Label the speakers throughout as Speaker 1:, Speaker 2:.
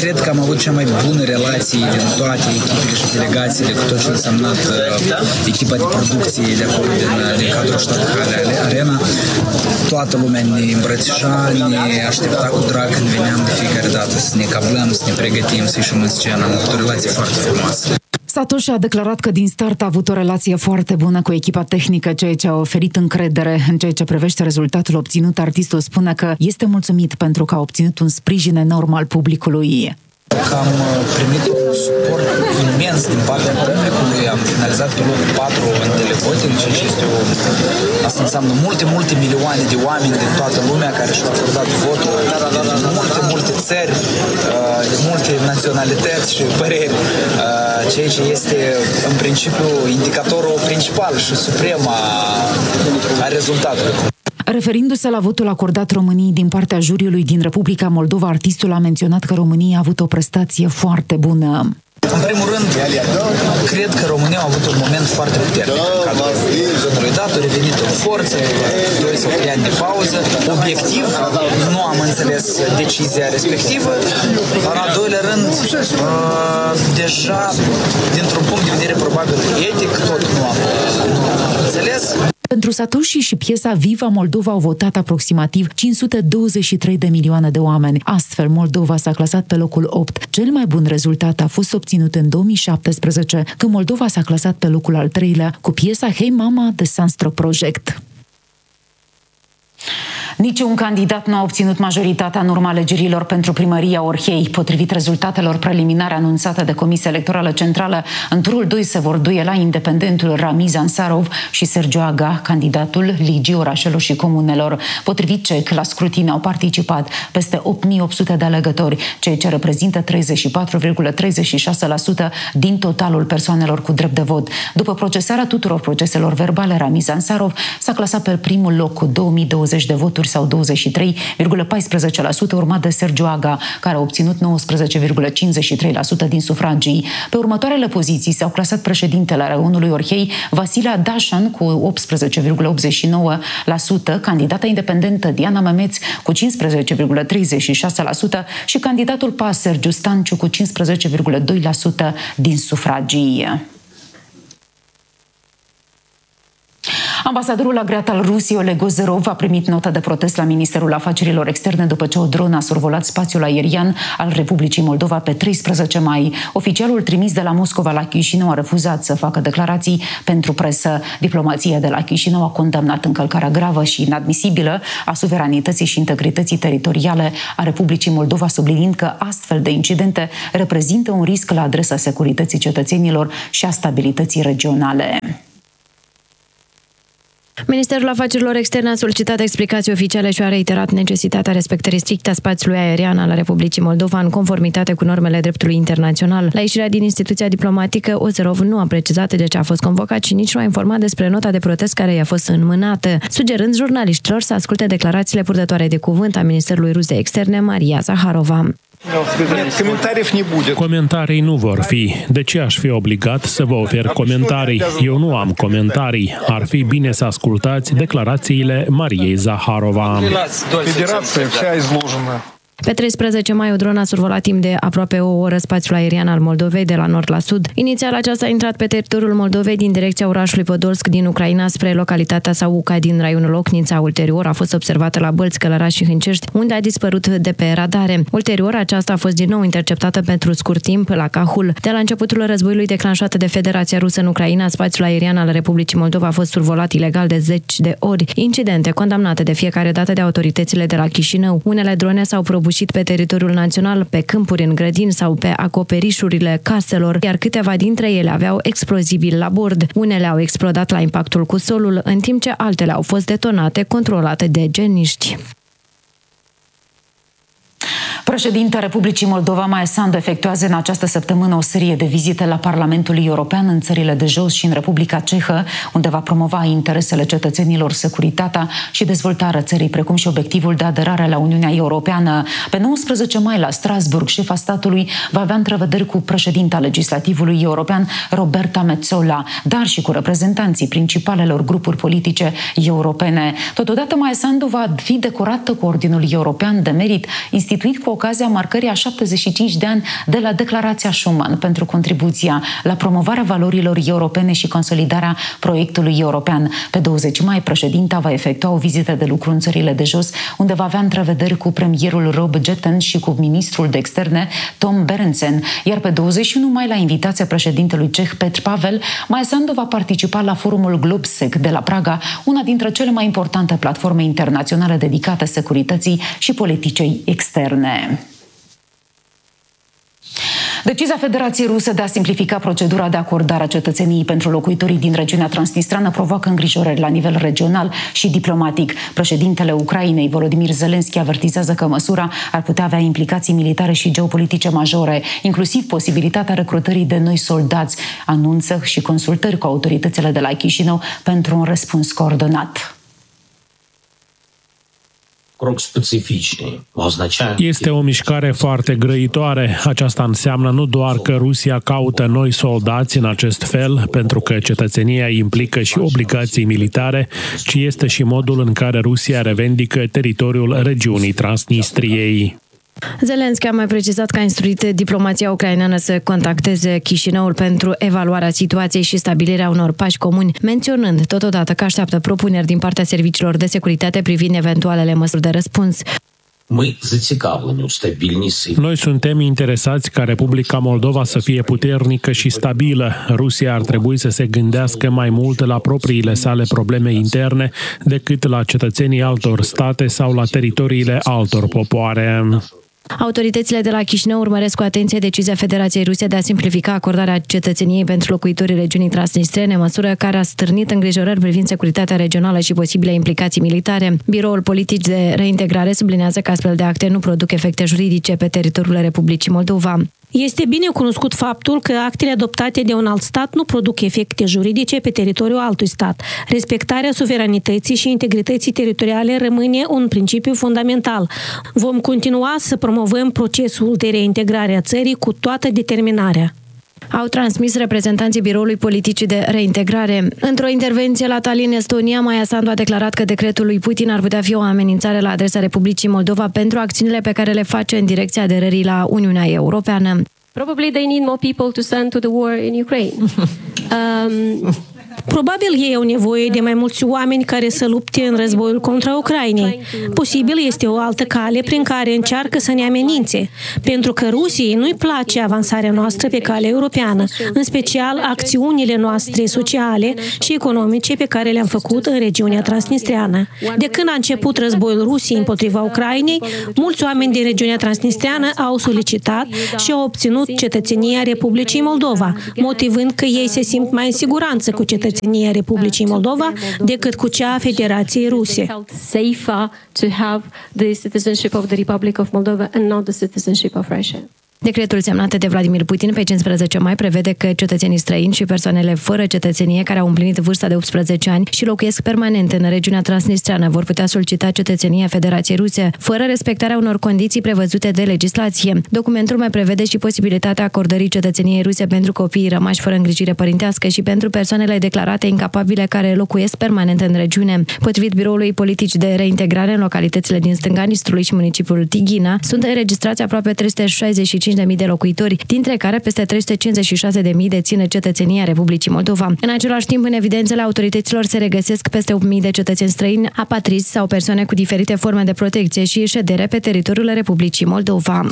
Speaker 1: cred că am avut cea mai bună relație din toate echipele și delegațiile cu tot ce a însemnat echipa de producție de acolo, din cadrul Stadthalle Arena. Toată lumea ne îmbrățișa, ne aștepta cu drag când veneam de fiecare dată să ne cablăm, să ne pregătim, să ieșim în scenă. Am avut o relație foarte frumoasă.
Speaker 2: Satoshi a declarat că din start a avut o relație foarte bună cu echipa tehnică, ceea ce a oferit încredere în ceea ce privește rezultatul obținut. Artistul spune că este mulțumit pentru că a obținut un sprijin enorm al publicului.
Speaker 1: Că am primit un suport imens din partea publicului, am finalizat pe locul 4 în televoting, ceea ce este asta înseamnă multe milioane de oameni din toată lumea care și-au acordat votul, din multe țări, de multe naționalități și păreri, ceea ce este în principiu indicatorul principal și suprem a rezultatului.
Speaker 2: Referindu-se la votul acordat României din partea juriului din Republica Moldova, artistul a menționat că România a avut o prestație foarte bună.
Speaker 1: În primul rând, cred că România a avut un moment foarte puternic în cadrul zonului dat, a revenit în forță, 2 sau 3 ani de pauză. Obiectiv, nu am înțeles decizia respectivă. În al doilea rând, deja, dintr-un punct de vedere probabil etic, tot nu am înțeles.
Speaker 2: Pentru Satoshi și piesa Viva Moldova au votat aproximativ 523 de milioane de oameni. Astfel, Moldova s-a clasat pe locul 8. Cel mai bun rezultat a fost obținut în 2017, când Moldova s-a clasat pe locul al 3-lea cu piesa Hey Mama de Sunstro Project. Niciun candidat nu a obținut majoritatea în urma alegerilor pentru primăria Orhei. Potrivit rezultatelor preliminare anunțate de Comisia Electorală Centrală, în turul 2 se vor duela independentul Ramiz Ansarov și Sergiu Aga, candidatul Ligii Orașelor și Comunelor. Potrivit CEC, la scrutin au participat peste 8.800 de alegători, ceea ce reprezintă 34,36% din totalul persoanelor cu drept de vot. După procesarea tuturor proceselor verbale, Ramiz Ansarov s-a clasat pe primul loc cu 2020 de voturi sau 23,14%, urmat de Sergiu Aga, care a obținut 19,53% din sufragii. Pe următoarele poziții s-au clasat președintele raionului Orhei, Vasile Adașan, cu 18,89%, candidata independentă Diana Memeț cu 15,36% și candidatul PAS Sergiu Stanciu cu 15,2% din sufragii. Ambasadorul agreat al Rusiei, Oleg Ozerov, a primit notă de protest la Ministerul Afacerilor Externe după ce o dronă a survolat spațiul aerian al Republicii Moldova pe 13 mai. Oficialul trimis de la Moscova la Chișinău a refuzat să facă declarații pentru presă. Diplomația de la Chișinău a condamnat încălcarea gravă și inadmisibilă a suveranității și integrității teritoriale a Republicii Moldova, subliniind că astfel de incidente reprezintă un risc la adresa securității cetățenilor și a stabilității regionale.
Speaker 3: Ministerul Afacerilor Externe a solicitat explicații oficiale și a reiterat necesitatea respectării stricte a spațiului aerian al Republicii Moldova în conformitate cu normele dreptului internațional. La ieșirea din instituția diplomatică, Ozerov nu a precizat de ce a fost convocat și nici nu a informat despre nota de protest care i-a fost înmânată, sugerând jurnaliștilor să asculte declarațiile purtătoare de cuvânt a Ministerului Rus de Externe, Maria Zaharova.
Speaker 4: Comentarii nu vor fi. De ce aș fi obligat să vă ofer comentarii? Eu nu am comentarii. Ar fi bine să ascultați declarațiile Mariei Zaharova.
Speaker 3: Pe 13 mai, o dronă a survolat timp de aproape o oră spațiul aerian al Moldovei de la nord la sud. Inițial, aceasta a intrat pe teritoriul Moldovei din direcția orașului Podolsk din Ucraina spre localitatea Sauca din raionul Ocnița. Ulterior a fost observată la Bălți, Călărași și Hâncești, unde a dispărut de pe radare. Ulterior, aceasta a fost din nou interceptată pentru scurt timp la Cahul. De la începutul războiului declanșat de Federația Rusă în Ucraina, spațiul aerian al Republicii Moldova a fost survolat ilegal de 10 de ori. Incidente condamnate de fiecare dată de autoritățile de la Chișinău. Unele drone s-au prăbușit pe teritoriul național, pe câmpuri, în grădini sau pe acoperișurile caselor, iar câteva dintre ele aveau explozibili la bord. Unele au explodat la impactul cu solul, în timp ce altele au fost detonate, controlate de geniști.
Speaker 2: Președintele Republicii Moldova, Maia Sandu, efectuează în această săptămână o serie de vizite la Parlamentul European în țările de jos și în Republica Cehă, unde va promova interesele cetățenilor, securitatea și dezvoltarea țării, precum și obiectivul de aderare la Uniunea Europeană. Pe 19 mai, la Strasbourg, șefa statului va avea întrevederi cu președinta legislativului european, Roberta Metsola, dar și cu reprezentanții principalelor grupuri politice europene. Totodată, Maia Sandu va fi decorată cu Ordinul European de Merit, instituit cu ocazia marcării a 75 de ani de la Declarația Schuman pentru contribuția la promovarea valorilor europene și consolidarea proiectului european. Pe 20 mai, președinta va efectua o vizită de lucru în țările de jos, unde va avea întrevederi cu premierul Rob Jetten și cu ministrul de externe Tom Berendsen. Iar pe 21 mai, la invitația președintelui ceh Petr Pavel, Maia Sandu va participa la forumul Globsec de la Praga, una dintre cele mai importante platforme internaționale dedicate securității și politicii externe. Decizia Federației Ruse de a simplifica procedura de acordare a cetățeniei pentru locuitorii din regiunea transnistrană provoacă îngrijorări la nivel regional și diplomatic. Președintele Ucrainei, Volodymyr Zelensky, avertizează că măsura ar putea avea implicații militare și geopolitice majore, inclusiv posibilitatea recrutării de noi soldați, anunță și consultări cu autoritățile de la Chișinău pentru un răspuns coordonat.
Speaker 4: Este o mișcare foarte grăitoare. Aceasta înseamnă nu doar că Rusia caută noi soldați în acest fel, pentru că cetățenia implică și obligații militare, ci este și modul în care Rusia revendică teritoriul regiunii Transnistriei.
Speaker 3: Zelensky a mai precizat că a instruit diplomația ucraineană să contacteze Chișinăul pentru evaluarea situației și stabilirea unor pași comuni, menționând totodată că așteaptă propuneri din partea serviciilor de securitate privind eventualele măsuri de răspuns.
Speaker 4: Noi suntem interesați ca Republica Moldova să fie puternică și stabilă. Rusia ar trebui să se gândească mai mult la propriile sale probleme interne decât la cetățenii altor state sau la teritoriile altor popoare.
Speaker 3: Autoritățile de la Chișinău urmăresc cu atenție decizia Federației Ruse de a simplifica acordarea cetățeniei pentru locuitorii regiunii transnistrene, măsură care a stârnit îngrijorări privind securitatea regională și posibile implicații militare. Biroul Politic de Reintegrare sublinează că astfel de acte nu produc efecte juridice pe teritoriul Republicii Moldova.
Speaker 5: Este bine cunoscut faptul că actele adoptate de un alt stat nu produc efecte juridice pe teritoriul altui stat. Respectarea suveranității și integrității teritoriale rămâne un principiu fundamental. Vom continua să promovăm procesul de reintegrare a țării cu toată determinarea.
Speaker 3: Au transmis reprezentanții Biroului Politic de Reintegrare. Într-o intervenție la Tallinn, Estonia, Maia Sandu a declarat că decretul lui Putin ar putea fi o amenințare la adresa Republicii Moldova pentru acțiunile pe care le face în direcția aderării la Uniunea Europeană.
Speaker 6: Probably they need more people to send to the war in Ukraine.
Speaker 5: Probabil ei au nevoie de mai mulți oameni care să lupte în războiul contra Ucrainei. Posibil este o altă cale prin care încearcă să ne amenințe, pentru că Rusiei nu-i place avansarea noastră pe calea europeană, în special acțiunile noastre sociale și economice pe care le-am făcut în regiunea transnistreană. De când a început războiul Rusiei împotriva Ucrainei, mulți oameni din regiunea transnistreană au solicitat și au obținut cetățenia Republicii Moldova, motivând că ei se simt mai în siguranță cu cetățenia Republicii Moldova decât cu cea a Federației Ruse.
Speaker 6: Safer to have the citizenship of the Republic of Moldova and not the citizenship of Russia.
Speaker 3: Decretul semnat de Vladimir Putin pe 15 mai prevede că cetățenii străini și persoanele fără cetățenie care au împlinit vârsta de 18 ani și locuiesc permanent în regiunea transnistreană vor putea solicita cetățenia Federației Ruse, fără respectarea unor condiții prevăzute de legislație. Documentul mai prevede și posibilitatea acordării cetățeniei ruse pentru copiii rămași fără îngrijire părintească și pentru persoanele declarate incapabile care locuiesc permanent în regiune. Potrivit Biroului Politic de Reintegrare, în localitățile din stânga Nistrului și municipiul Tighina sunt înregistrați aproape 365.000 de locuitori, dintre care peste 356.000 dețin cetățenia Republicii Moldova. În același timp, în evidențele autorităților se regăsesc peste 8.000 de cetățeni străini, apatrizi sau persoane cu diferite forme de protecție și ședere pe teritoriul Republicii Moldova.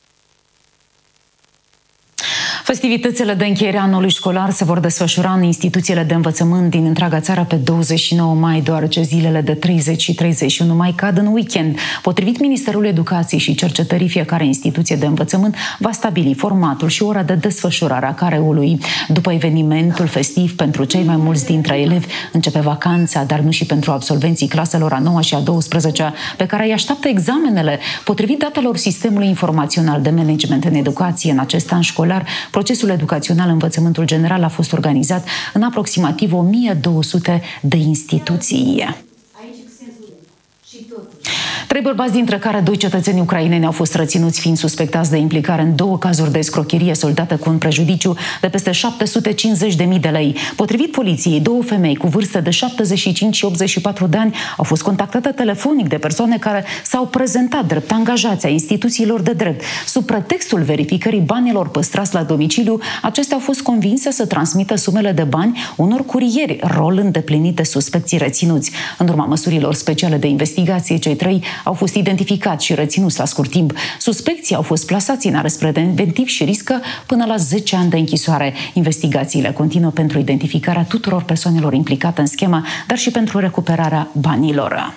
Speaker 2: Festivitățile de încheiere a anului școlar se vor desfășura în instituțiile de învățământ din întreaga țară pe 29 mai, deoarece zilele de 30 și 31 mai cad în weekend. Potrivit Ministerul Educației și Cercetării, fiecare instituție de învățământ va stabili formatul și ora de desfășurare a careului. După evenimentul festiv, pentru cei mai mulți dintre elevi începe vacanța, dar nu și pentru absolvenții claselor a 9 și a 12, pe care îi așteaptă examenele. Potrivit datelor Sistemului Informațional de Management în Educație, în acest an școlar, procesul educațional în învățământul general a fost organizat în aproximativ 1200 de instituții. 3 bărbați, dintre care 2 cetățeni ucraineni, au fost reținuți fiind suspectați de implicare în 2 cazuri de escrocherie soldată cu un prejudiciu de peste 750.000 de lei. Potrivit poliției, 2 femei cu vârste de 75 și 84 de ani au fost contactate telefonic de persoane care s-au prezentat drept angajați ai instituțiilor de drept. Sub pretextul verificării banilor păstrați la domiciliu, acestea au fost convinse să transmită sumele de bani unor curieri, rol îndeplinit de suspecții reținuți. În urma măsurilor speciale de investigație, cei 3 au fost identificați și reținuți la scurt timp. Suspecții au fost plasați în arest preventiv și riscă până la 10 ani de închisoare. Investigațiile continuă pentru identificarea tuturor persoanelor implicate în schemă, dar și pentru recuperarea banilor.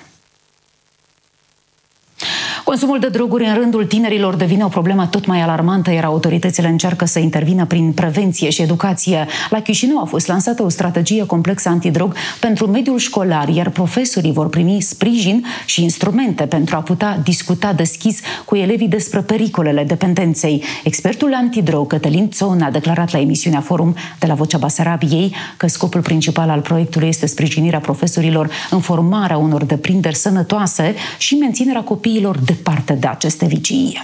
Speaker 2: Consumul de droguri în rândul tinerilor devine o problemă tot mai alarmantă, iar autoritățile încearcă să intervină prin prevenție și educație. La Chișinău a fost lansată o strategie complexă antidrog pentru mediul școlar, iar profesorii vor primi sprijin și instrumente pentru a putea discuta deschis cu elevii despre pericolele dependenței. Expertul antidrog Cătălin Țon a declarat la emisiunea Forum de la Vocea Basarabiei că scopul principal al proiectului este sprijinirea profesorilor în formarea unor deprinderi sănătoase și menținerea copiilor departe de aceste vicii.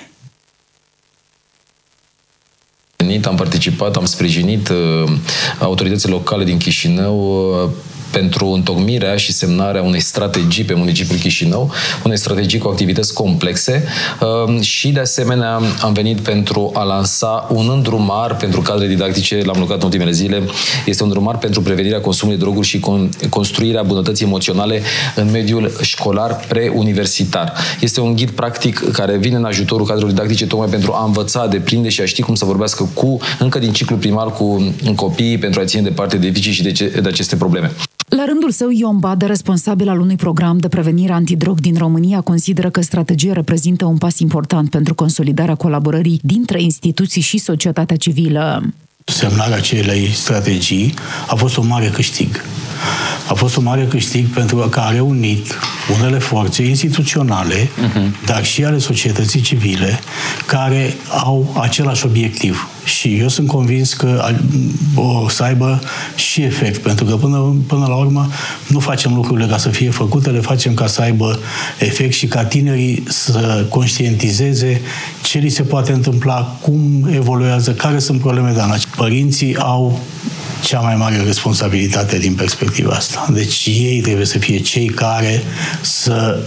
Speaker 7: Am participat, am sprijinit autoritățile locale din Chișinău pentru întocmirea și semnarea unei strategii pe municipiul Chișinău, unei strategii cu activități complexe și, de asemenea, am venit pentru a lansa un îndrumar pentru cadre didactice, l-am lucrat în ultimele zile, este un îndrumar pentru prevenirea consumului de droguri și construirea bunătății emoționale în mediul școlar preuniversitar. Este un ghid practic care vine în ajutorul cadrelor didactice tocmai pentru a învăța, a deprinde și a ști cum să vorbească încă din ciclul primar cu copiii pentru a ține departe de vicii și de aceste probleme.
Speaker 2: La rândul său, Ion Badă, responsabil al unui program de prevenire antidrog din România, consideră că strategia reprezintă un pas important pentru consolidarea colaborării dintre instituții și societatea civilă.
Speaker 8: Semnarea acelei strategii a fost un mare câștig. A fost un mare câștig pentru că a reunit unele forțe instituționale, dar și ale societății civile, care au același obiectiv. Și eu sunt convins că o să aibă și efect, pentru că până la urmă nu facem lucrurile ca să fie făcute, le facem ca să aibă efect și ca tinerii să conștientizeze ce li se poate întâmpla, cum evoluează, care sunt probleme de analiz. Părinții au cea mai mare responsabilitate din perspectiva asta. Deci ei trebuie să fie cei care să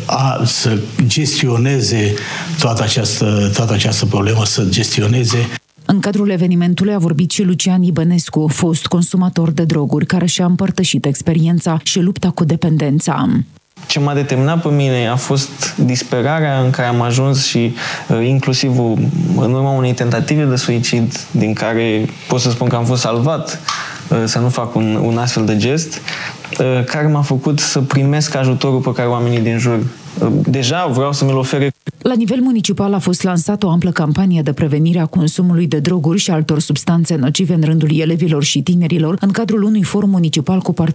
Speaker 8: gestioneze toată această problemă, să gestioneze.
Speaker 2: În cadrul evenimentului a vorbit și Lucian Ibănescu, fost consumator de droguri, care și-a împărtășit experiența și lupta cu dependența.
Speaker 9: Ce m-a determinat pe mine a fost disperarea în care am ajuns și inclusiv în urma unei tentative de suicid, din care pot să spun că am fost salvat să nu fac un astfel de gest, care m-a făcut să primesc ajutorul pe care oamenii din jur deja vreau să mi-l ofere.
Speaker 2: La nivel municipal a fost lansată o amplă campanie de prevenire a consumului de droguri și altor substanțe nocive în rândul elevilor și tinerilor, în cadrul unui forum municipal cu